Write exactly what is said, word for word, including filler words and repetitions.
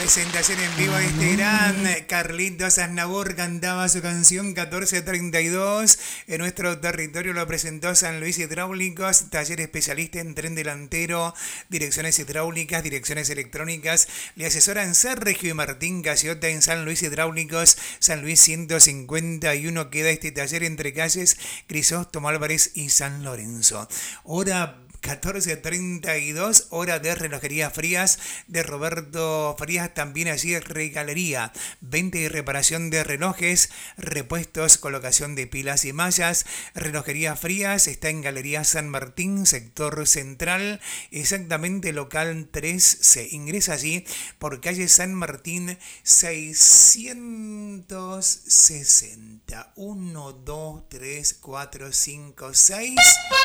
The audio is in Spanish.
Presentación en vivo de este gran Carlitos Aznavour, cantaba su canción catorce treinta y dos. En nuestro territorio lo presentó San Luis Hidráulicos, taller especialista en tren delantero, direcciones hidráulicas, direcciones electrónicas. Le asesoran Sergio y Martín Casiota en San Luis Hidráulicos, San Luis ciento cincuenta y uno. Queda este taller entre calles Crisóstomo Álvarez y San Lorenzo. Hora catorce treinta y dos, hora de relojería Frías de Roberto Frías, también allí regalería, venta y reparación de relojes, repuestos, colocación de pilas y mallas. Relojería Frías está en Galería San Martín, sector central, exactamente local tres C. Ingresa allí por calle San Martín seiscientos sesenta. uno, dos, tres, cuatro, cinco, seis.